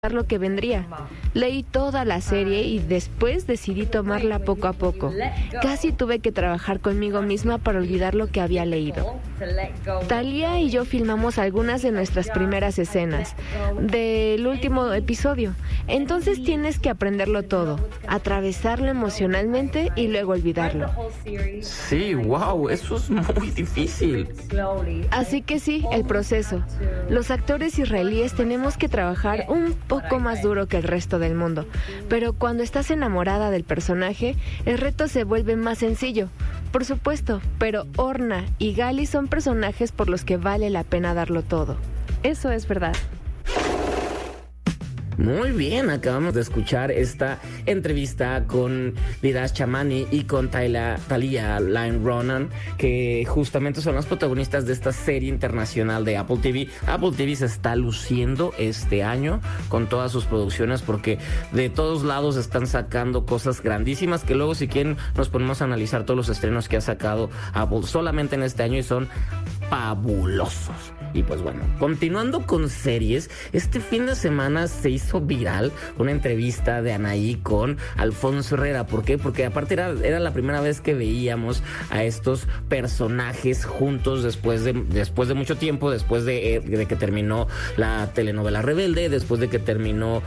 lo que vendría. Leí toda la serie y después decidí tomarla poco a poco. Casi tuve que trabajar conmigo misma para olvidar lo que había leído. Thalía y yo filmamos algunas de nuestras primeras escenas del último episodio. Entonces tienes que aprenderlo todo, atravesarlo emocionalmente y luego olvidarlo. Sí, wow, eso es muy difícil. Así que sí, el proceso. Los actores israelíes tenemos que trabajar un poco más duro que el resto del mundo, pero cuando estás enamorada del personaje, el reto se vuelve más sencillo. Por supuesto, pero Orna y Gali son personajes por los que vale la pena darlo todo. Eso es verdad. Muy bien, acabamos de escuchar esta entrevista con Vidas Chamani y con Thalía Line-Ronan, que justamente son las protagonistas de esta serie internacional de Apple TV. Apple TV se está luciendo este año con todas sus producciones porque de todos lados están sacando cosas grandísimas que luego, si quieren, nos ponemos a analizar todos los estrenos que ha sacado Apple solamente en este año y son fabulosos. Y pues bueno, continuando con series, este fin de semana se hizo viral una entrevista de Anaí con Alfonso Herrera. ¿Por qué? Porque aparte era la primera vez que veíamos a estos personajes juntos después de mucho tiempo, después de que terminó la telenovela Rebelde, después de que terminó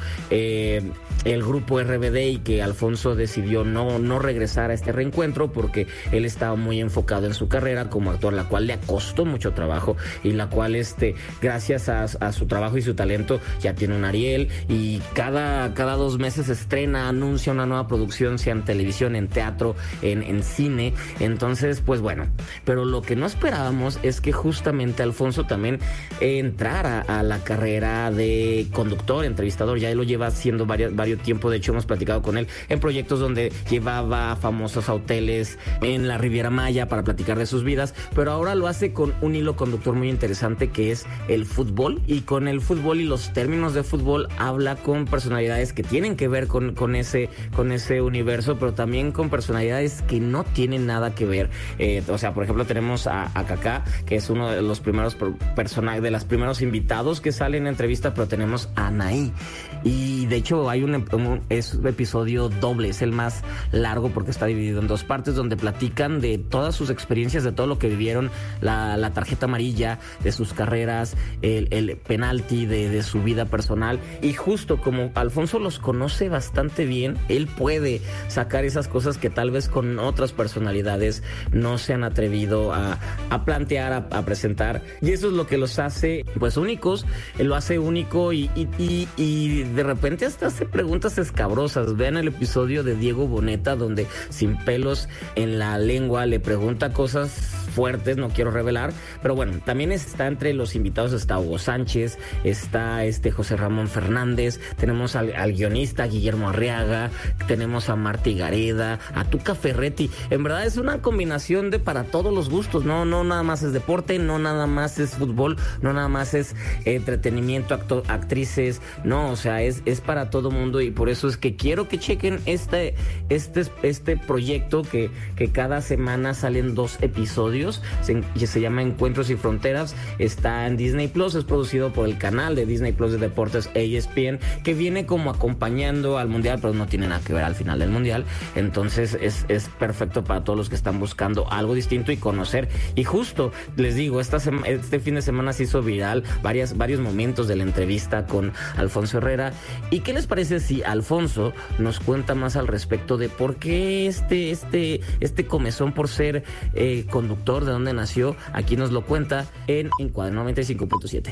el grupo RBD y que Alfonso decidió no regresar a este reencuentro porque él estaba muy enfocado en su carrera como actor, la cual le costó mucho trabajo y la cual gracias a su trabajo y su talento ya tiene un Ariel y cada 2 meses estrena, anuncia una nueva producción, sea en televisión, en teatro, en cine. Entonces, pues bueno, pero lo que no esperábamos es que justamente Alfonso también entrara a la carrera de conductor, entrevistador. Ya él lo lleva haciendo varios tiempo. De hecho, hemos platicado con él en proyectos donde llevaba a famosos a hoteles en la Riviera Maya para platicar de sus vidas, pero ahora lo hace con un hilo conductor muy interesante que es el fútbol, y con el fútbol y los términos de fútbol habla con personalidades que tienen que ver con ese universo, pero también con personalidades que no tienen nada que ver. O sea, por ejemplo, tenemos a Kaká, que es uno de los primeros personajes, de los primeros invitados que sale en la entrevista, pero tenemos a Anaí. Y de hecho hay es un episodio doble, es el más largo porque está dividido en 2 partes, donde platican de todas sus experiencias, de todo lo que vivieron, la tarjeta amarilla, de sus carreras, el penalti de su vida personal. Y justo como Alfonso los conoce bastante bien, él puede sacar esas cosas que tal vez con otras personalidades no se han atrevido a plantear, a presentar, y eso es lo que los hace pues únicos. Él lo hace único y de repente hasta hace preguntas escabrosas. Vean el episodio de Diego Boneta donde sin pelos en la lengua le pregunta cosas fuertes, no quiero revelar, pero bueno, también está entre los invitados, está Hugo Sánchez, está José Ramón Fernández, tenemos al guionista Guillermo Arriaga, tenemos a Martí Gareda, a Tuca Ferretti. En verdad es una combinación de para todos los gustos, no nada más es deporte, no nada más es fútbol, no nada más es entretenimiento, actrices, no, o sea, es para todo mundo, y por eso es que quiero que chequen este proyecto que cada semana salen 2 episodios. Se llama Encuentros y Fronteras, está en Disney Plus, es producido por el canal de Disney Plus de deportes ESPN, que viene como acompañando al Mundial, pero no tiene nada que ver al final del Mundial. Entonces es perfecto para todos los que están buscando algo distinto y conocer. Y justo les digo, este fin de semana se hizo viral varios momentos de la entrevista con Alfonso Herrera. ¿Y qué les parece si Alfonso nos cuenta más al respecto de por qué este comezón por ser conductor, de dónde nació? Aquí nos lo cuenta en Encuadre 95.7.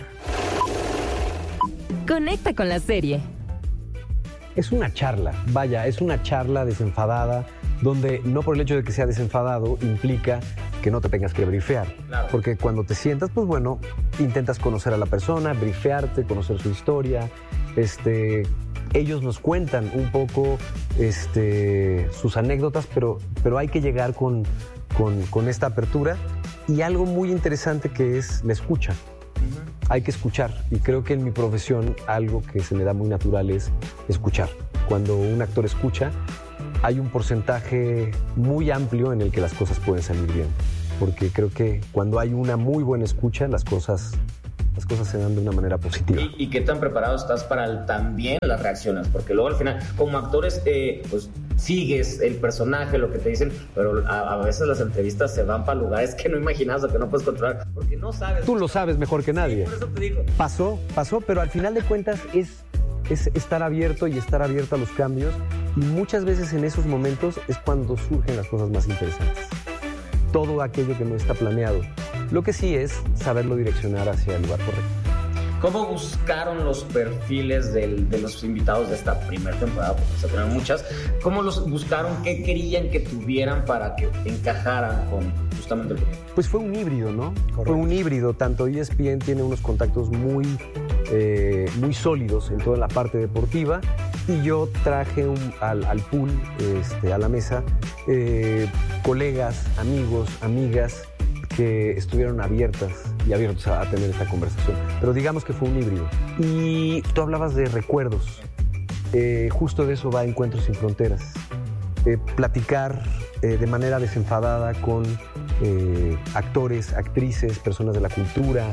Conecta con la serie. Es una charla, es una charla desenfadada, donde no por el hecho de que sea desenfadado implica que no te tengas que brifear. Claro. Porque cuando te sientas, pues bueno, intentas conocer a la persona, brifearte, conocer su historia. Ellos nos cuentan un poco sus anécdotas, pero hay que llegar con esta apertura, y algo muy interesante que es la escucha. Hay que escuchar, y creo que en mi profesión algo que se me da muy natural es escuchar. Cuando un actor escucha, hay un porcentaje muy amplio en el que las cosas pueden salir bien, porque creo que cuando hay una muy buena escucha, las cosas las cosas se dan de una manera positiva. ¿Y qué tan preparado estás para también las reacciones? Porque luego al final, como actores, pues sigues el personaje, lo que te dicen, pero a veces las entrevistas se van para lugares que no imaginas o que no puedes controlar, porque no sabes. Tú lo sabes mejor que nadie. Sí, por eso te digo. Pasó, pero al final de cuentas es estar abierto y estar abierto a los cambios, y muchas veces en esos momentos es cuando surgen las cosas más interesantes. Todo aquello que no está planeado. Lo que sí es saberlo direccionar hacia el lugar correcto. ¿Cómo buscaron los perfiles de los invitados de esta primera temporada? Porque se tuvieron muchas. ¿Cómo los buscaron? ¿Qué querían que tuvieran para que encajaran con justamente el proyecto? Pues fue un híbrido, ¿no? Correcto. Fue un híbrido. Tanto ESPN tiene unos contactos muy sólidos en toda la parte deportiva, y yo traje al pool, a la mesa, colegas, amigos, amigas que estuvieron abiertos a tener esta conversación. Pero digamos que fue un híbrido. Y tú hablabas de recuerdos. Justo de eso va Encuentros Sin Fronteras. Platicar de manera desenfadada con actores, actrices, personas de la cultura,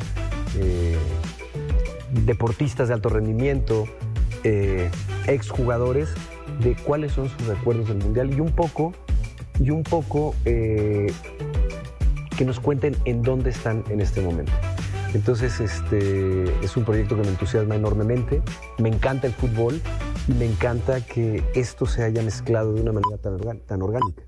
deportistas de alto rendimiento, exjugadores, de cuáles son sus recuerdos del Mundial, y un poco que nos cuenten en dónde están en este momento. Entonces, es un proyecto que me entusiasma enormemente. Me encanta el fútbol y me encanta que esto se haya mezclado de una manera tan orgánica.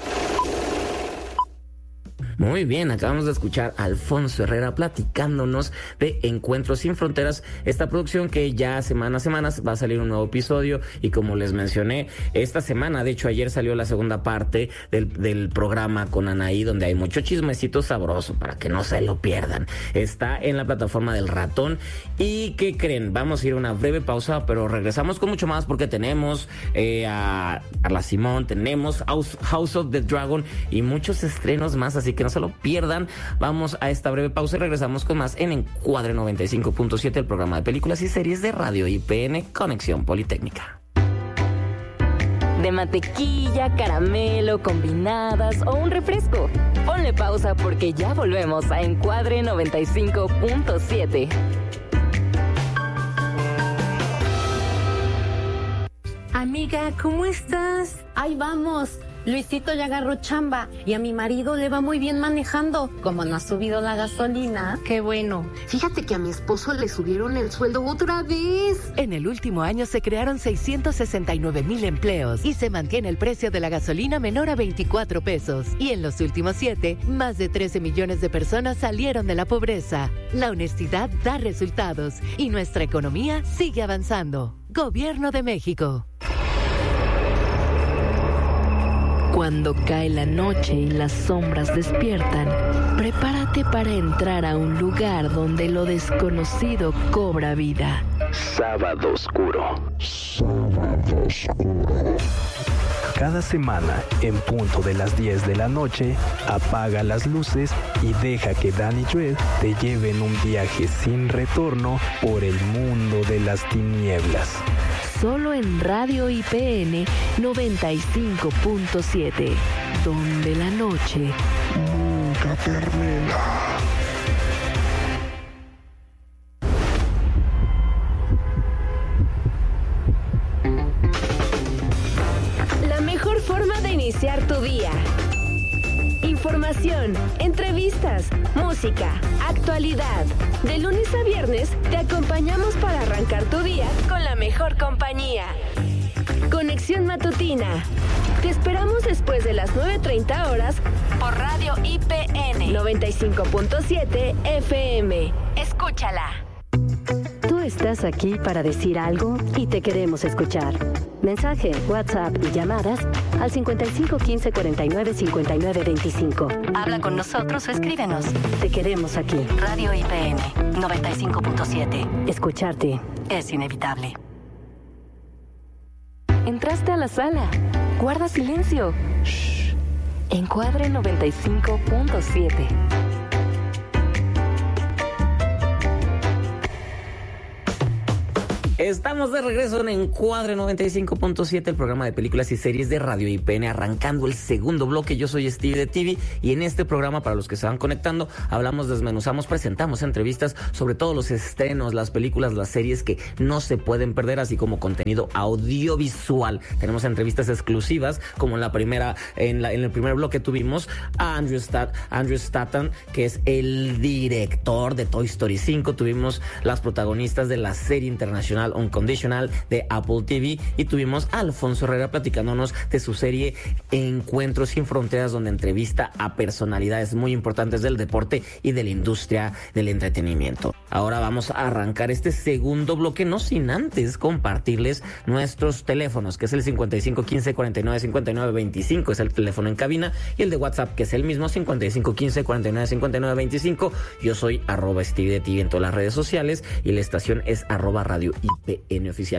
Muy bien, acabamos de escuchar a Alfonso Herrera platicándonos de Encuentros Sin Fronteras, esta producción que ya semana a semana va a salir un nuevo episodio, y como les mencioné, esta semana, de hecho ayer salió la segunda parte del programa con Anaí, donde hay mucho chismecito sabroso para que no se lo pierdan. Está en la plataforma del Ratón. ¿Y qué creen? Vamos a ir a una breve pausa, pero regresamos con mucho más, porque tenemos a Carla Simón, tenemos House of the Dragon y muchos estrenos más, así que no se lo pierdan. Vamos a esta breve pausa y regresamos con más en Encuadre 95.7, el programa de películas y series de Radio IPN Conexión Politécnica. De mantequilla, caramelo, combinadas o un refresco. Ponle pausa porque ya volvemos a Encuadre 95.7. Amiga, ¿cómo estás? Ahí vamos. Luisito ya agarró chamba y a mi marido le va muy bien manejando. Como no ha subido la gasolina. Qué bueno. Fíjate que a mi esposo le subieron el sueldo otra vez. En el último año se crearon 669,000 empleos y se mantiene el precio de la gasolina menor a 24 pesos. Y en los últimos 7, más de 13 millones de personas salieron de la pobreza. La honestidad da resultados y nuestra economía sigue avanzando. Gobierno de México. Cuando cae la noche y las sombras despiertan, prepárate para entrar a un lugar donde lo desconocido cobra vida. Sábado Oscuro. Sábado Oscuro. Cada semana, en punto de las 10 de la noche, apaga las luces y deja que Dan y Joel te lleven un viaje sin retorno por el mundo de las tinieblas. Solo en Radio IPN 95.7, donde la noche nunca termina. La mejor forma de iniciar tu día. Información, entrevistas, música, actualidad. De lunes a viernes te acompañamos para arrancar tu día con la mejor compañía. Conexión Matutina. Te esperamos después de las 9:30 horas por Radio IPN 95.7 FM. Escúchala. Tú estás aquí para decir algo y te queremos escuchar. Mensaje, WhatsApp y llamadas al 55 15 49 59 25. Habla con nosotros o escríbenos. Te queremos aquí. Radio IPN 95.7. Escucharte Es inevitable. Entraste a la sala. Guarda silencio. Shh. Encuadre 95.7. Estamos de regreso en Encuadre 95.7, el programa de películas y series de Radio IPN, arrancando el segundo bloque. Yo soy Steve de TV y en este programa, para los que se van conectando, hablamos, desmenuzamos, presentamos entrevistas sobre todos los estrenos, las películas, las series que no se pueden perder, así como contenido audiovisual. Tenemos entrevistas exclusivas, como en el primer bloque tuvimos a Andrew Stanton, que es el director de Toy Story 5. Tuvimos las protagonistas de la serie internacional Unconditional de Apple TV y tuvimos a Alfonso Herrera platicándonos de su serie Encuentros sin Fronteras, donde entrevista a personalidades muy importantes del deporte y de la industria del entretenimiento. Ahora vamos a arrancar este segundo bloque, no sin antes compartirles nuestros teléfonos, que es el 55 15 49 59 25, es el teléfono en cabina, y el de WhatsApp, que es el mismo, 55 15 49 59 25. Yo soy @Steve de TV en todas las redes sociales y la estación es @Radio IPN Oficial.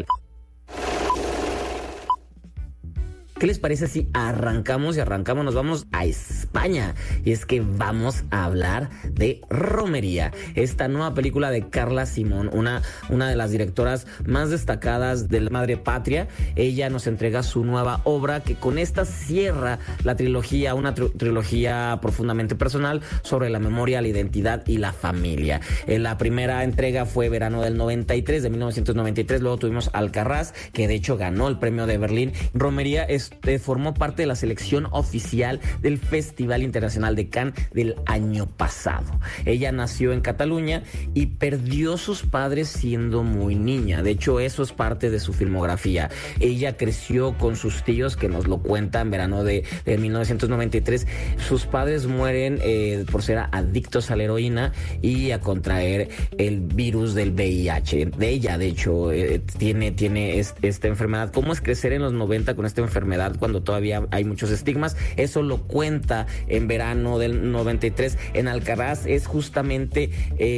¿Qué les parece si arrancamos? Nos vamos a España. Y es que vamos a hablar de Romería, esta nueva película de Carla Simón, una de las directoras más destacadas de la madre patria. Ella nos entrega su nueva obra, que con esta cierra la trilogía, una trilogía profundamente personal sobre la memoria, la identidad y la familia. La primera entrega fue verano del 93, de 1993. Luego tuvimos Alcarrás, que de hecho ganó el premio de Berlín. Romería formó parte de la selección oficial del Festival Internacional de Cannes del año pasado. Ella nació en Cataluña y perdió sus padres siendo muy niña. De hecho, eso es parte de su filmografía. Ella creció con sus tíos, que nos lo cuentan, verano de 1993. Sus padres mueren por ser adictos a la heroína y a contraer el virus del VIH. De ella, de hecho, tiene esta enfermedad. ¿Cómo es crecer en los 90 con esta enfermedad cuando todavía hay muchos estigmas? Eso lo cuenta en verano del 93. En Alcaraz es justamente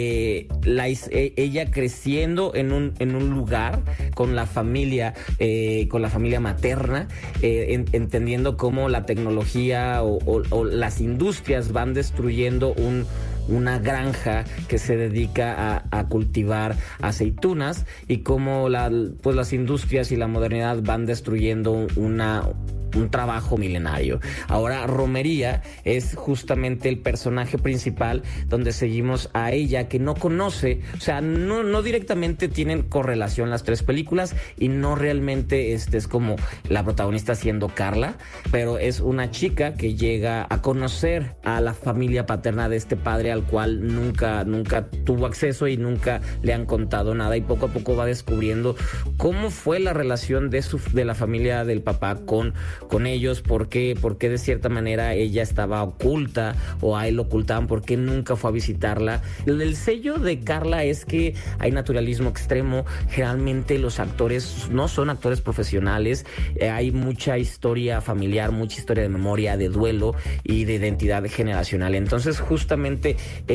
ella creciendo en un lugar con la familia materna, entendiendo cómo la tecnología o las industrias van destruyendo una granja que se dedica a cultivar aceitunas, y cómo las industrias y la modernidad van destruyendo un trabajo milenario. Ahora Romería es justamente el personaje principal, donde seguimos a ella, que no conoce, o sea, no directamente tienen correlación las tres películas, y no realmente es como la protagonista siendo Carla, pero es una chica que llega a conocer a la familia paterna de este padre al cual nunca tuvo acceso y nunca le han contado nada, y poco a poco va descubriendo cómo fue la relación de la familia del papá con ellos, por qué de cierta manera ella estaba oculta o a él lo ocultaban, por qué nunca fue a visitarla. El sello de Carla es que hay naturalismo extremo. Generalmente los actores no son actores profesionales, hay mucha historia familiar, mucha historia de memoria, de duelo y de identidad generacional. Entonces justamente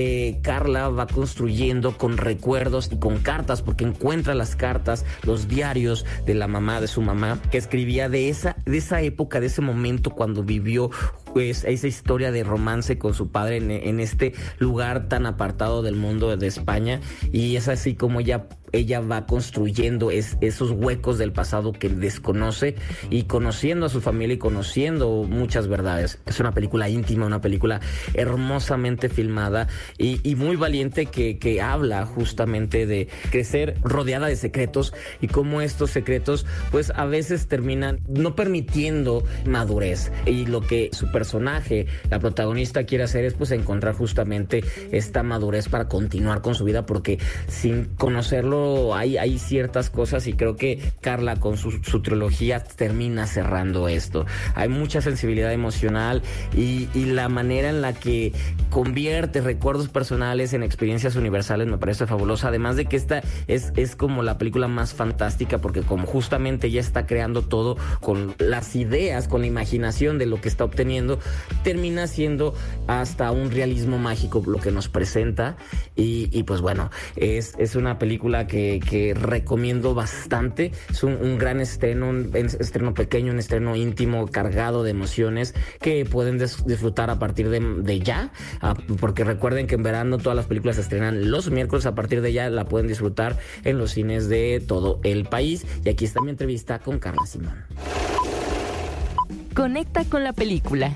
Carla va construyendo con recuerdos y con cartas, porque encuentra las cartas, los diarios de la mamá, de su mamá, que escribía de esa época, de ese momento cuando vivió pues esa historia de romance con su padre en este lugar tan apartado del mundo de España. Y es así como ella va construyendo esos huecos del pasado que desconoce, y conociendo a su familia y conociendo muchas verdades. Es una película íntima, una película hermosamente filmada y muy valiente, que habla justamente de crecer rodeada de secretos, y cómo estos secretos pues a veces terminan no permitiendo madurez, y lo que su personaje, la protagonista, quiere hacer es pues encontrar justamente esta madurez para continuar con su vida, porque sin conocerlo hay ciertas cosas, y creo que Carla con su trilogía termina cerrando esto. Hay mucha sensibilidad emocional y la manera en la que convierte recuerdos personales en experiencias universales me parece fabulosa, además de que esta es como la película más fantástica, porque como justamente ella está creando todo con las ideas, con la imaginación de lo que está obteniendo, termina siendo hasta un realismo mágico lo que nos presenta, y pues bueno, es una película que recomiendo bastante. Es un gran estreno, un estreno pequeño, un estreno íntimo, cargado de emociones que pueden disfrutar a partir de ya, porque recuerden que en verano todas las películas se estrenan los miércoles. A partir de ya la pueden disfrutar en los cines de todo el país. Y aquí está mi entrevista con Carla Simón. Conecta con la película.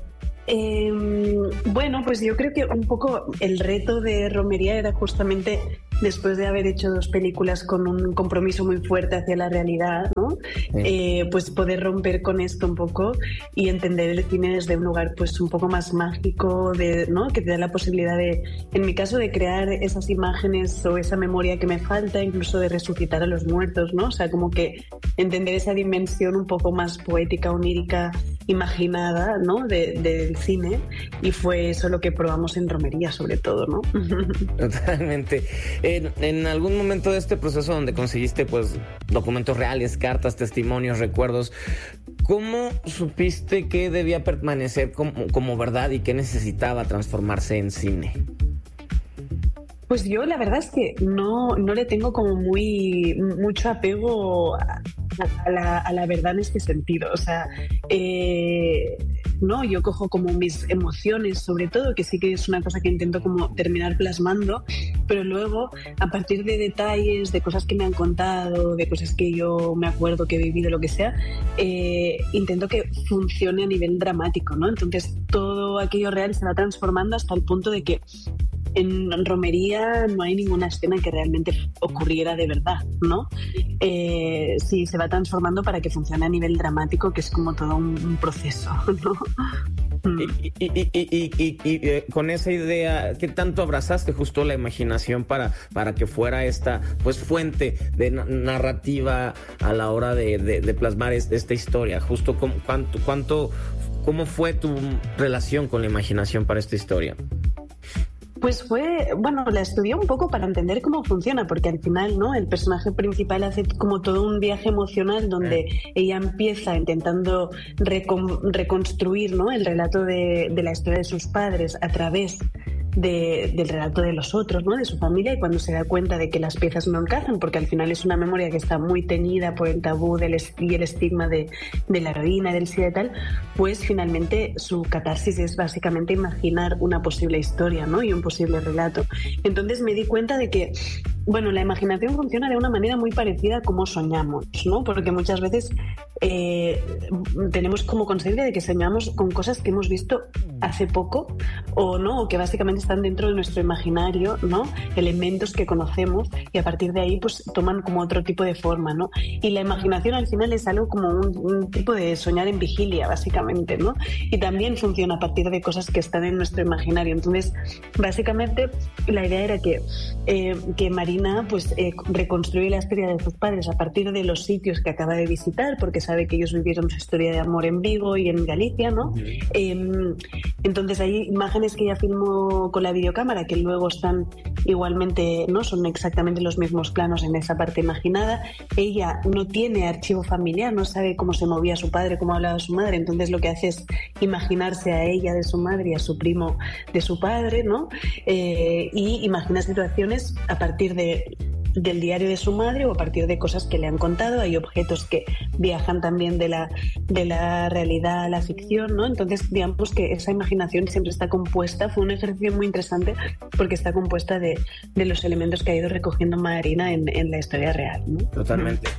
Bueno, pues yo creo que un poco el reto de Romería era justamente, después de haber hecho 2 películas con un compromiso muy fuerte hacia la realidad, ¿no? Pues poder romper con esto un poco y entender el cine desde un lugar pues un poco más mágico, ¿no? Que te da la posibilidad de, en mi caso, de crear esas imágenes o esa memoria que me falta, incluso de resucitar a los muertos, ¿no? O sea, como que entender esa dimensión un poco más poética, onírica, imaginada, ¿no? Del cine, y fue eso lo que probamos en Romería, sobre todo, ¿no? Totalmente. En algún momento de este proceso donde conseguiste pues documentos reales, cartas, testimonios, recuerdos, ¿cómo supiste que debía permanecer como verdad y que necesitaba transformarse en cine? Pues yo la verdad es que no le tengo como mucho apego a la verdad en este sentido. O sea, no, yo cojo como mis emociones, sobre todo, que sí que es una cosa que intento como terminar plasmando, pero luego a partir de detalles, de cosas que me han contado, de cosas que yo me acuerdo que he vivido, lo que sea, intento que funcione a nivel dramático, ¿no? Entonces todo aquello real se va transformando hasta el punto de que en Romería no hay ninguna escena que realmente ocurriera de verdad, ¿no? Sí, se va transformando para que funcione a nivel dramático, que es como todo un proceso, ¿no? Y con esa idea, ¿qué tanto abrazaste justo la imaginación para que fuera esta pues fuente de narrativa a la hora de plasmar esta historia? Justo ¿cómo fue tu relación con la imaginación para esta historia? Pues la estudié un poco para entender cómo funciona, porque al final, ¿no? El personaje principal hace como todo un viaje emocional donde ella empieza intentando reconstruir, ¿no? El relato de la historia de sus padres a través del relato de los otros, ¿no? De su familia, y cuando se da cuenta de que las piezas no encajan, porque al final es una memoria que está muy teñida por el tabú y el estigma de la heroína, del SIDA y tal, pues finalmente su catarsis es básicamente imaginar una posible historia, ¿no? Y un posible relato. Entonces me di cuenta de que, bueno, la imaginación funciona de una manera muy parecida a cómo soñamos, ¿no? Porque muchas veces tenemos como conciencia de que soñamos con cosas que hemos visto hace poco o no, o que básicamente están dentro de nuestro imaginario, ¿no? Elementos que conocemos, y a partir de ahí pues toman como otro tipo de forma, ¿no? Y la imaginación al final es algo como un tipo de soñar en vigilia, básicamente, ¿no? Y también funciona a partir de cosas que están en nuestro imaginario. Entonces, básicamente la idea era que Marina pues reconstruye la historia de sus padres a partir de los sitios que acaba de visitar, porque sabe que ellos vivieron su historia de amor en Vigo y en Galicia, ¿no? Entonces hay imágenes que ella filmó con la videocámara que luego están igualmente, ¿no? Son exactamente los mismos planos en esa parte imaginada. Ella no tiene archivo familiar, no sabe cómo se movía su padre, cómo hablaba su madre, entonces lo que hace es imaginarse a ella de su madre y a su primo de su padre, ¿no? Y imagina situaciones a partir del diario de su madre o a partir de cosas que le han contado. Hay objetos que viajan también de la realidad a la ficción, ¿no? Entonces, digamos que esa imaginación siempre está compuesta, fue un ejercicio muy interesante porque está compuesta de los elementos que ha ido recogiendo Marina en la historia real, ¿no? Totalmente.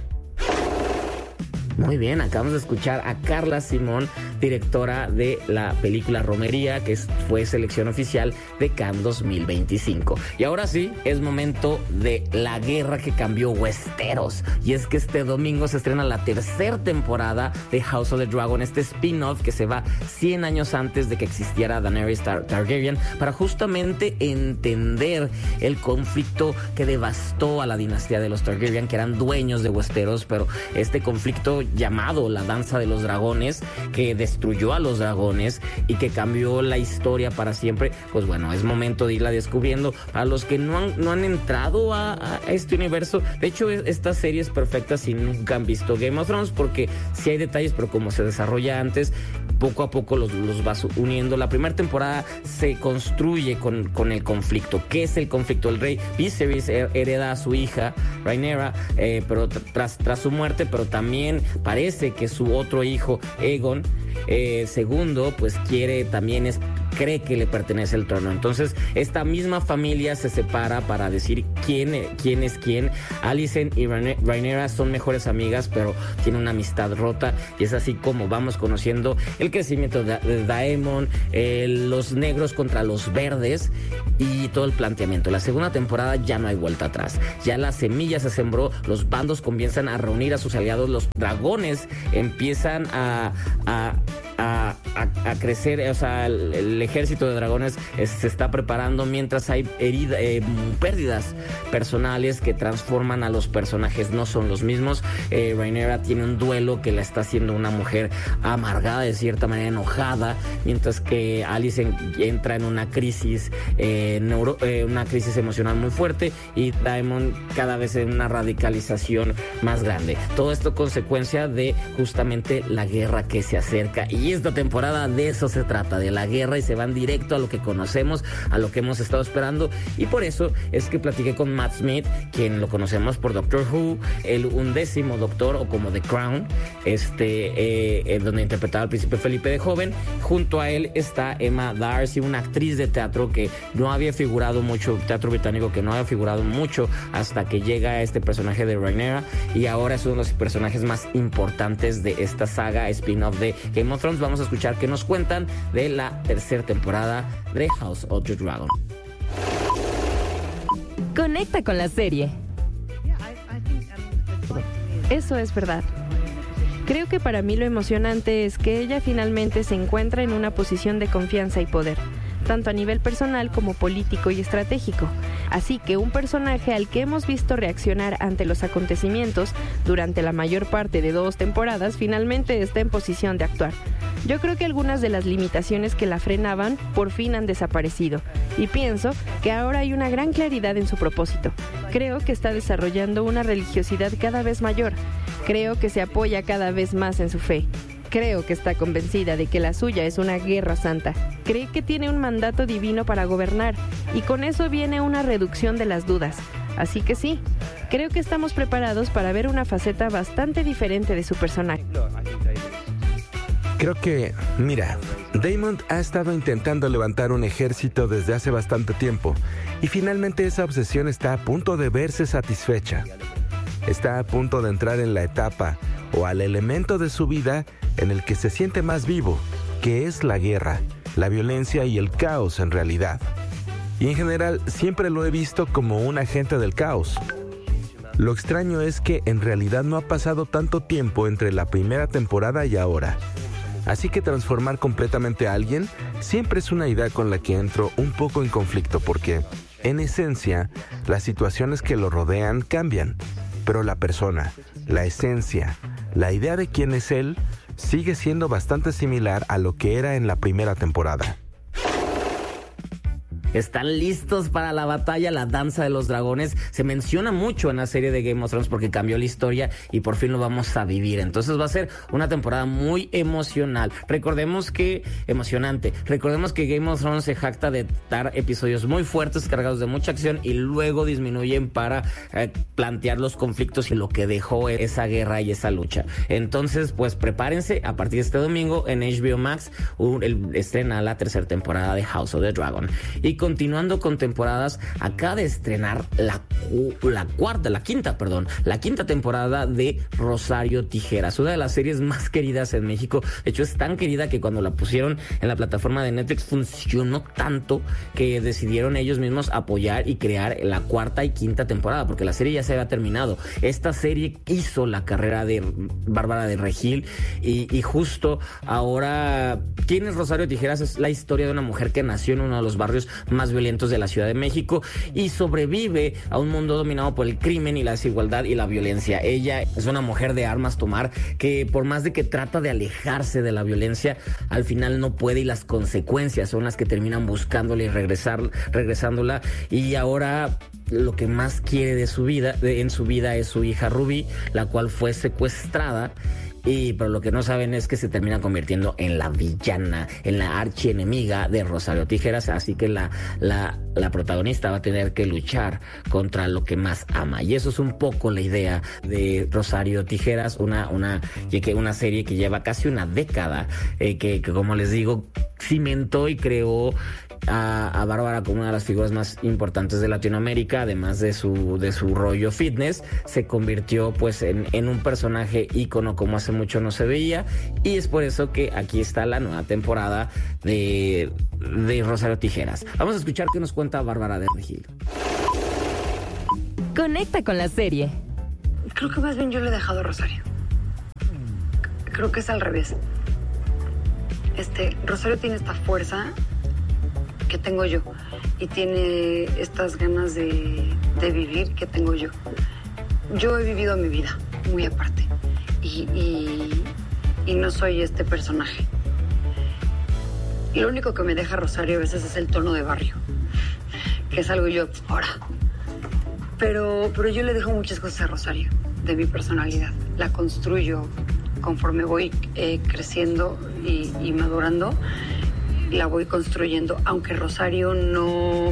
Muy bien, acabamos de escuchar a Carla Simón, directora de la película Romería, que fue selección oficial de Cannes 2025. Y ahora sí, es momento de la guerra que cambió Westeros. Y es que este domingo se estrena la 3ª temporada de House of the Dragon, este spin-off que se va 100 años antes de que existiera Daenerys Targaryen, para justamente entender el conflicto que devastó a la dinastía de los Targaryen, que eran dueños de Westeros, pero este conflicto llamado la Danza de los Dragones, que destruyó a los dragones y que cambió la historia para siempre. Pues bueno, es momento de irla descubriendo. Para los que no han entrado a este universo, de hecho esta serie es perfecta si nunca han visto Game of Thrones, porque sí hay detalles, pero como se desarrolla antes, poco a poco los vas uniendo. La primera temporada se construye con el conflicto. ¿Qué es el conflicto? El rey Viserys hereda a su hija Rhaenyra, pero tras su muerte, pero también parece que su otro hijo Aegon II pues cree que le pertenece el trono. Entonces esta misma familia se separa para decir quién es quién. Alicent y Rhaenyra son mejores amigas, pero tienen una amistad rota, y es así como vamos conociendo el crecimiento de Daemon, los negros contra los verdes y todo el planteamiento. La segunda temporada ya no hay vuelta atrás, ya la semilla se sembró, los bandos comienzan a reunir a sus aliados, los dragones empiezan a crecer, o sea, el ejército de dragones se está preparando, mientras hay pérdidas personales que transforman a los personajes, no son los mismos. Rhaenyra tiene un duelo que la está haciendo una mujer amargada, de cierta manera enojada, mientras que Alicent entra en una crisis emocional muy fuerte, y Daemon cada vez en una radicalización más grande. Todo esto consecuencia de justamente la guerra que se acerca, y esta temporada de eso se trata, de la guerra, y se van directo a lo que conocemos, a lo que hemos estado esperando. Y por eso es que platiqué con Matt Smith, quien lo conocemos por Doctor Who, el 11º Doctor, o como The Crown, donde interpretaba al príncipe Felipe de joven. Junto a él está Emma Darcy, una actriz de teatro que no había figurado mucho, teatro británico que no había figurado mucho hasta que llega este personaje de Rhaenyra, y ahora es uno de los personajes más importantes de esta saga spin-off de Game of Thrones. Vamos a escuchar qué nos cuentan de la tercera temporada de House of the Dragon. Conecta con la serie. Eso es verdad. Creo que para mí lo emocionante es que ella finalmente se encuentra en una posición de confianza y poder, tanto a nivel personal como político y estratégico. Así que un personaje al que hemos visto reaccionar ante los acontecimientos durante la mayor parte de 2 temporadas finalmente está en posición de actuar. Yo creo que algunas de las limitaciones que la frenaban por fin han desaparecido, y pienso que ahora hay una gran claridad en su propósito. Creo que está desarrollando una religiosidad cada vez mayor. Creo que se apoya cada vez más en su fe. Creo que está convencida de que la suya es una guerra santa. Cree que tiene un mandato divino para gobernar, y con eso viene una reducción de las dudas. Así que sí, creo que estamos preparados para ver una faceta bastante diferente de su personaje. Creo que, mira, Daemon ha estado intentando levantar un ejército desde hace bastante tiempo, y finalmente esa obsesión está a punto de verse satisfecha. Está a punto de entrar en la etapa o al elemento de su vida en el que se siente más vivo, que es la guerra, la violencia y el caos en realidad. Y en general siempre lo he visto como un agente del caos. Lo extraño es que en realidad no ha pasado tanto tiempo entre la primera temporada y ahora. Así que transformar completamente a alguien siempre es una idea con la que entro un poco en conflicto, porque, en esencia, las situaciones que lo rodean cambian, pero la persona, la esencia, la idea de quién es él, sigue siendo bastante similar a lo que era en la primera temporada. ¿Están listos para la batalla, la danza de los dragones? Se menciona mucho en la serie de Game of Thrones porque cambió la historia y por fin lo vamos a vivir. Entonces va a ser una temporada muy emocional. Recordemos que Game of Thrones se jacta de dar episodios muy fuertes, cargados de mucha acción, y luego disminuyen para plantear los conflictos y lo que dejó esa guerra y esa lucha. Entonces, pues prepárense, a partir de este domingo en HBO Max estrena la tercera temporada de House of the Dragon. Y continuando con temporadas, acaba de estrenar la quinta temporada de Rosario Tijeras, una de las series más queridas en México. De hecho, es tan querida que cuando la pusieron en la plataforma de Netflix funcionó tanto que decidieron ellos mismos apoyar y crear la cuarta y quinta temporada, porque la serie ya se había terminado. Esta serie hizo la carrera de Bárbara de Regil, y justo ahora, ¿quién es Rosario Tijeras? Es la historia de una mujer que nació en uno de los barrios más violentos de la Ciudad de México y sobrevive a un mundo dominado por el crimen y la desigualdad y la violencia. Ella es una mujer de armas tomar que, por más de que trata de alejarse de la violencia, al final no puede, y las consecuencias son las que terminan buscándole y regresándola. Y ahora lo que más quiere de su vida, en su vida es su hija Ruby, la cual fue secuestrada. Pero lo que no saben es que se termina convirtiendo en la villana, en la archienemiga de Rosario Tijeras, así que la protagonista va a tener que luchar contra lo que más ama. Y eso es un poco la idea de Rosario Tijeras, una serie que lleva casi una década, que como les digo, cimentó y creó a Bárbara como una de las figuras más importantes de Latinoamérica, además de su rollo fitness. Se convirtió pues en un personaje ícono como hace mucho no se veía, y es por eso que aquí está la nueva temporada de Rosario Tijeras. Vamos a escuchar qué nos cuenta Bárbara de Regil. Conecta con la serie. Creo que más bien yo le he dejado a Rosario. Creo que es al revés. Rosario tiene esta fuerza que tengo yo, y tiene estas ganas de vivir que tengo yo. Yo he vivido mi vida muy aparte, y no soy este personaje. Y lo único que me deja Rosario a veces es el tono de barrio, que es algo yo ahora. Pero yo le dejo muchas cosas a Rosario de mi personalidad. La construyo conforme voy creciendo y madurando. La voy construyendo, aunque Rosario no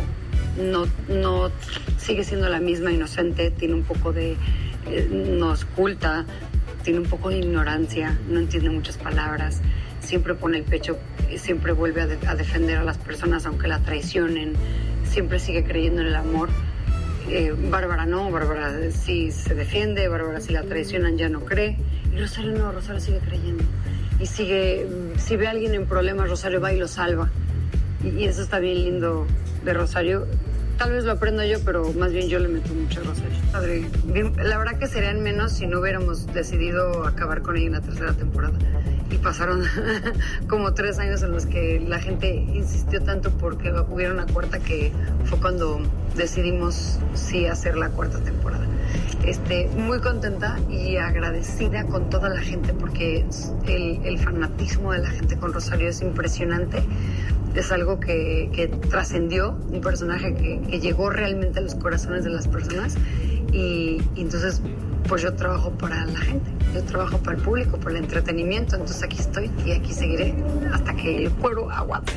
sigue siendo la misma inocente, tiene un poco de no oculta, tiene un poco de ignorancia, no entiende muchas palabras, siempre pone el pecho, siempre vuelve a defender a las personas aunque la traicionen, siempre sigue creyendo en el amor. Bárbara no, Bárbara sí se defiende, Bárbara si la traicionan ya no cree, y Rosario no, Rosario sigue creyendo. Y sigue, si ve a alguien en problemas, Rosario va y lo salva. Y eso está bien lindo de Rosario. Tal vez lo aprendo yo, pero más bien yo le meto mucho a Rosario. Padre, bien, la verdad que serían menos si no hubiéramos decidido acabar con ella en la tercera temporada. Y pasaron como 3 años en los que la gente insistió tanto porque hubiera una cuarta, que fue cuando decidimos sí hacer la cuarta temporada. Muy contenta y agradecida con toda la gente, porque el fanatismo de la gente con Rosario es impresionante. Es algo que trascendió, un personaje que llegó realmente a los corazones de las personas, y entonces pues yo trabajo para la gente, yo trabajo para el público, para el entretenimiento, entonces aquí estoy y aquí seguiré hasta que el cuero aguante.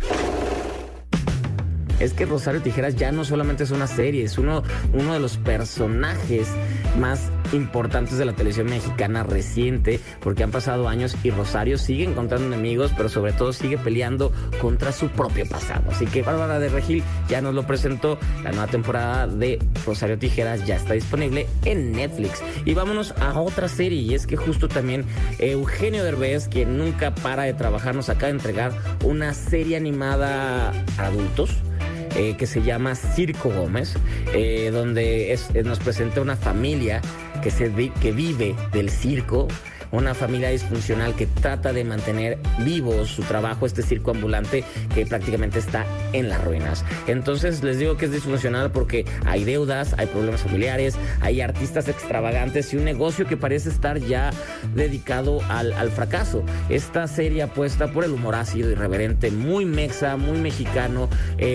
Es que Rosario Tijeras ya no solamente es una serie, es uno de los personajes más importantes de la televisión mexicana reciente, porque han pasado años y Rosario sigue encontrando enemigos, pero sobre todo sigue peleando contra su propio pasado. Así que Bárbara de Regil ya nos lo presentó. La nueva temporada de Rosario Tijeras ya está disponible en Netflix. Y vámonos a otra serie, y es que justo también Eugenio Derbez, que nunca para de trabajar, nos acaba de entregar una serie animada para adultos que se llama Circo Gómez, donde nos presenta una familia que vive del circo, una familia disfuncional que trata de mantener vivo su trabajo, este circo ambulante que prácticamente está en las ruinas. Entonces les digo que es disfuncional porque hay deudas, hay problemas familiares, hay artistas extravagantes y un negocio que parece estar ya dedicado al fracaso. Esta serie apuesta por el humor ácido, irreverente, muy mexa, muy mexicano.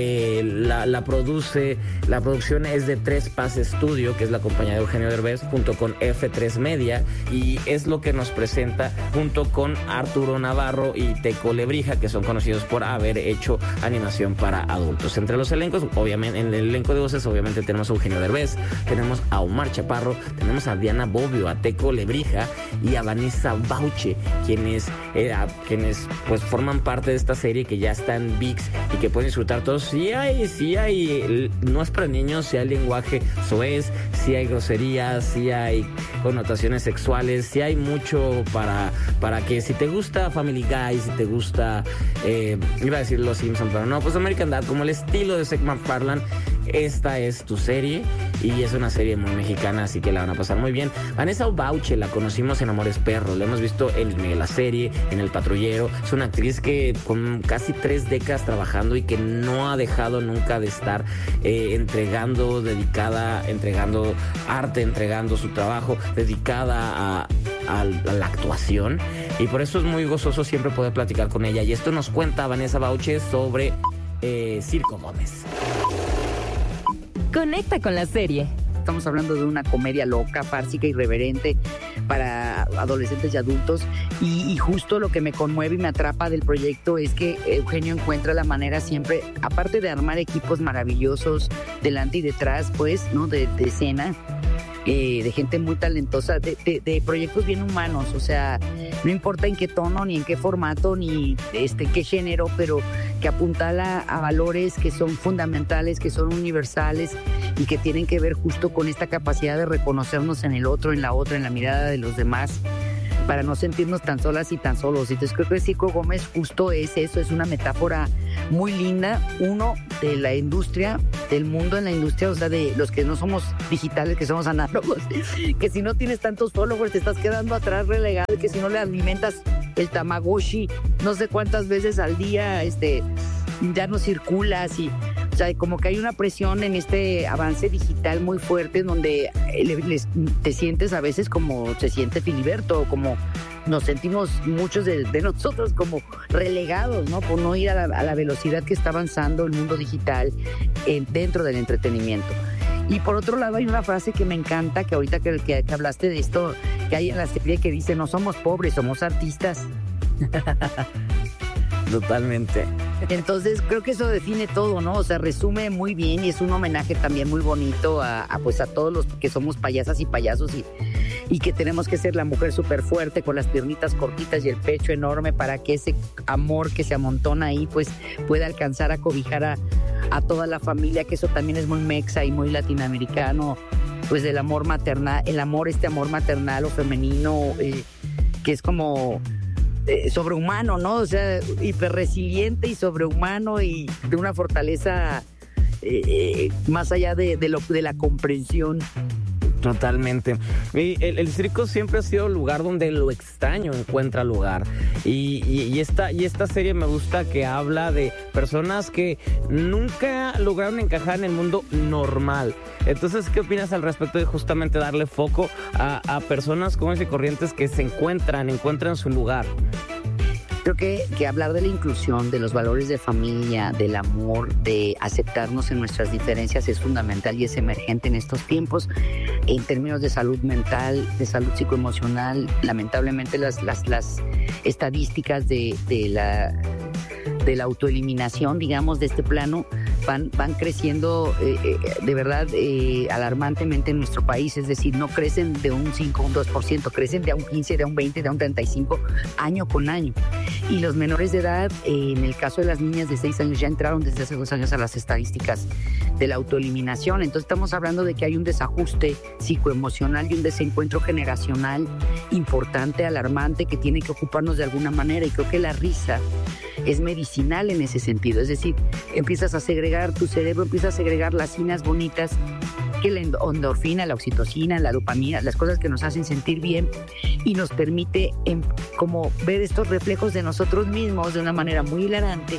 La producción es de Tres Paz Studio, que es la compañía de Eugenio Derbez, junto con F3 Media, y es lo que nos presenta junto con Arturo Navarro y Teco Lebrija, que son conocidos por haber hecho animación para adultos. Entre los elencos, obviamente, en el elenco de voces, obviamente tenemos a Eugenio Derbez, tenemos a Omar Chaparro, tenemos a Diana Bobbio, a Teco Lebrija y a Vanessa Bauche, quienes pues forman parte de esta serie que ya está en ViX y que pueden disfrutar todos. Sí hay, no es para niños, sí hay lenguaje soez, sí hay groserías, sí hay connotaciones sexuales, sí hay mucho para que si te gusta Family Guy, si te gusta, iba a decir Los Simpsons, pero no, pues American Dad, como el estilo de Seth MacFarlane, esta es tu serie, y es una serie muy mexicana, así que la van a pasar muy bien. Vanessa Bauche la conocimos en Amores Perros, la hemos visto en la serie, en El Patrullero. Es una actriz que con casi 3 décadas trabajando y que no ha dejado nunca de estar entregando arte, entregando su trabajo, dedicada a la actuación, y por eso es muy gozoso siempre poder platicar con ella. Y esto nos cuenta Vanessa Bauche sobre Circo Gómez. Conecta con la serie. Estamos hablando de una comedia loca, fársica, irreverente para adolescentes y adultos. Y justo lo que me conmueve y me atrapa del proyecto es que Eugenio encuentra la manera siempre, aparte de armar equipos maravillosos delante y detrás, pues, ¿no? De escena, de gente muy talentosa, de proyectos bien humanos. O sea, no importa en qué tono, ni en qué formato, ni qué género, pero que apuntala a valores que son fundamentales, que son universales y que tienen que ver justo con esta capacidad de reconocernos en el otro, en la otra, en la mirada de los demás, para no sentirnos tan solas y tan solos. Entonces creo que Circo Gómez justo es eso, es una metáfora muy linda, uno, de la industria, del mundo en la industria, o sea, de los que no somos digitales, que somos análogos, que si no tienes tantos followers te estás quedando atrás, relegado, que si no le alimentas el Tamagotchi no sé cuántas veces al día, ya no circulas y... O sea, como que hay una presión en este avance digital muy fuerte en donde te sientes a veces como se siente Filiberto, como nos sentimos muchos de nosotros como relegados, ¿no? Por no ir a la velocidad que está avanzando el mundo digital dentro del entretenimiento. Y por otro lado hay una frase que me encanta, que ahorita que hablaste de esto, que hay en la serie que dice, no somos pobres, somos artistas. Totalmente. Entonces creo que eso define todo, ¿no? O sea, resume muy bien y es un homenaje también muy bonito a todos los que somos payasas y payasos y que tenemos que ser la mujer súper fuerte con las piernitas cortitas y el pecho enorme para que ese amor que se amontona ahí pues pueda alcanzar a cobijar a toda la familia, que eso también es muy mexa y muy latinoamericano, pues del amor maternal, este amor maternal o femenino que es como... sobrehumano, ¿no? O sea, hiperresiliente y sobrehumano y de una fortaleza más allá de la comprensión. Totalmente. Y el circo siempre ha sido el lugar donde lo extraño encuentra lugar. Y esta serie me gusta que habla de personas que nunca lograron encajar en el mundo normal. Entonces, ¿qué opinas al respecto de justamente darle foco a personas comunes y corrientes que se encuentran su lugar? Creo que hablar de la inclusión, de los valores de familia, del amor, de aceptarnos en nuestras diferencias es fundamental y es emergente en estos tiempos. En términos de salud mental, de salud psicoemocional, lamentablemente las estadísticas de la autoeliminación, digamos, de este plano van creciendo de verdad alarmantemente en nuestro país. Es decir, no crecen de un 5 o un 2%, crecen de a un 15, de a un 20, de a un 35 año con año. Y los menores de edad, en el caso de las niñas de 6 años, ya entraron desde hace 2 años a las estadísticas de la autoeliminación. Entonces estamos hablando de que hay un desajuste psicoemocional y un desencuentro generacional importante, alarmante, que tiene que ocuparnos de alguna manera. Y creo que la risa es medicinal en ese sentido. Es decir, empiezas a segregar, tu cerebro empieza a segregar las cinas bonitas, que la endorfina, la oxitocina, la dopamina, las cosas que nos hacen sentir bien y nos permite como ver estos reflejos de nosotros mismos de una manera muy hilarante,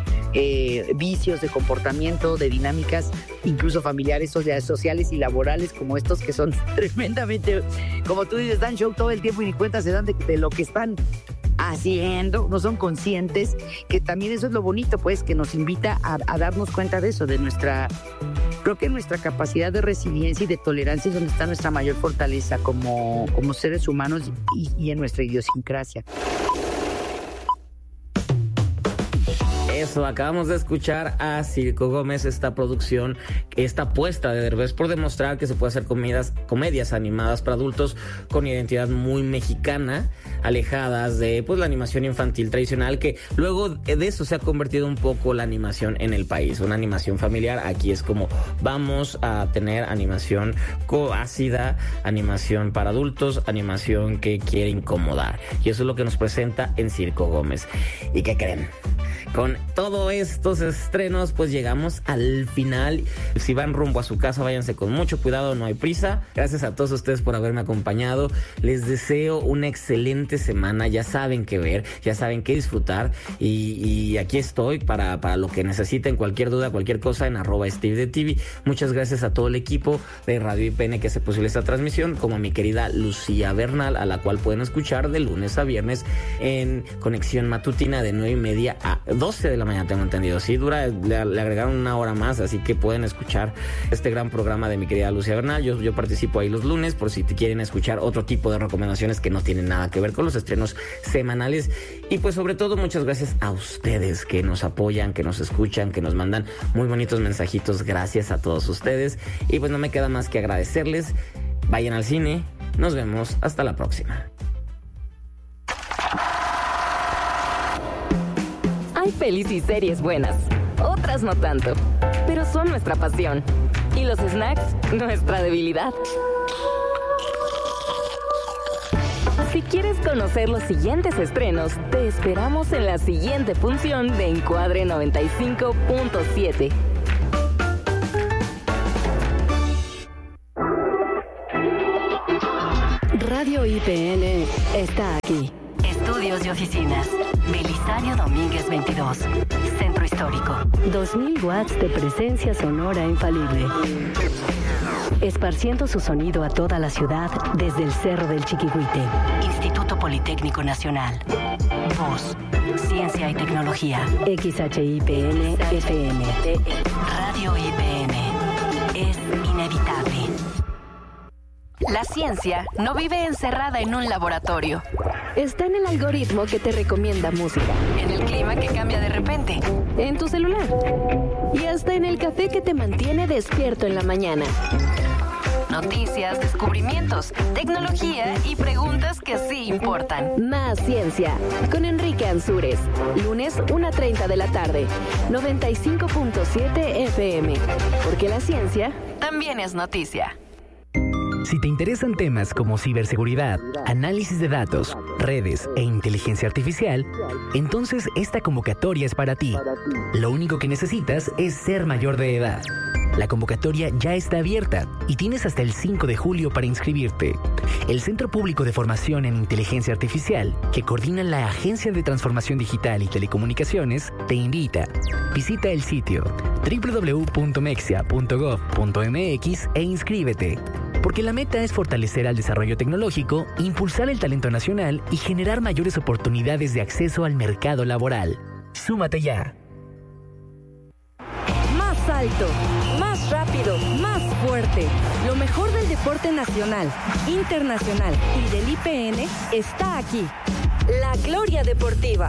vicios de comportamiento, de dinámicas, incluso familiares, sociales y laborales como estos que son tremendamente, como tú dices, dan show todo el tiempo y ni cuenta se dan de lo que están haciendo, no son conscientes, que también eso es lo bonito, pues, que nos invita a darnos cuenta de eso, de creo que nuestra capacidad de resiliencia y de tolerancia es donde está nuestra mayor fortaleza como seres humanos y en nuestra idiosincrasia. Eso, acabamos de escuchar a Circo Gómez, esta producción, esta apuesta de Derbez por demostrar que se puede hacer comedias animadas para adultos con identidad muy mexicana, alejadas de pues la animación infantil tradicional, que luego de eso se ha convertido un poco la animación en el país, una animación familiar. Aquí es como vamos a tener animación ácida, animación para adultos, animación que quiere incomodar, y eso es lo que nos presenta en Circo Gómez. ¿Y qué creen? Con todos estos estrenos, pues llegamos al final. Si van rumbo a su casa, váyanse con mucho cuidado, no hay prisa. Gracias a todos ustedes por haberme acompañado. Les deseo una excelente semana. Ya saben qué ver, ya saben qué disfrutar. Y aquí estoy para lo que necesiten. Cualquier duda, cualquier cosa en @SteveDeTV. Muchas gracias a todo el equipo de Radio IPN que hace posible esta transmisión, como a mi querida Lucía Bernal, a la cual pueden escuchar de lunes a viernes en Conexión Matutina de 9:30 a 12 de la mañana, tengo entendido. Sí, dura, le agregaron una hora más, así que pueden escuchar este gran programa de mi querida Lucía Bernal. Yo participo ahí los lunes por si te quieren escuchar otro tipo de recomendaciones que no tienen nada que ver con los estrenos semanales. Y pues sobre todo muchas gracias a ustedes que nos apoyan, que nos escuchan, que nos mandan muy bonitos mensajitos. Gracias a todos ustedes. Y pues no me queda más que agradecerles. Vayan al cine. Nos vemos. Hasta la próxima. Hay pelis y series buenas, otras no tanto, pero son nuestra pasión. Y los snacks, nuestra debilidad. Si quieres conocer los siguientes estrenos, te esperamos en la siguiente función de Encuadre 95.7. Radio IPN está aquí. Estudios y oficinas. Belisario Domínguez 22. Centro Histórico. 2000 watts de presencia sonora infalible. Esparciendo su sonido a toda la ciudad desde el Cerro del Chiquihuite. Instituto Politécnico Nacional. Voz, Ciencia y Tecnología. XHIPN FM. Radio IPN. Es inevitable. La ciencia no vive encerrada en un laboratorio. Está en el algoritmo que te recomienda música. En el clima que cambia de repente. En tu celular. Y hasta en el café que te mantiene despierto en la mañana. Noticias, descubrimientos, tecnología y preguntas que sí importan. Más ciencia. Con Enrique Ansúrez. Lunes 1:30 de la tarde. 95.7 FM. Porque la ciencia también es noticia. Si te interesan temas como ciberseguridad, análisis de datos, redes e inteligencia artificial, entonces esta convocatoria es para ti. Lo único que necesitas es ser mayor de edad. La convocatoria ya está abierta y tienes hasta el 5 de julio para inscribirte. El Centro Público de Formación en Inteligencia Artificial, que coordina la Agencia de Transformación Digital y Telecomunicaciones, te invita. Visita el sitio www.mexia.gov.mx e inscríbete. Porque la meta es fortalecer al desarrollo tecnológico, impulsar el talento nacional y generar mayores oportunidades de acceso al mercado laboral. ¡Súmate ya! Más alto, más rápido, más fuerte. Lo mejor del deporte nacional, internacional y del IPN está aquí. La Gloria Deportiva.